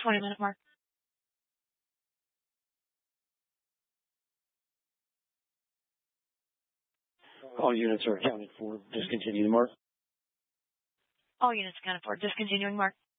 20-minute mark. All units are accounted for. Discontinuing mark. All units accounted for. Discontinuing mark.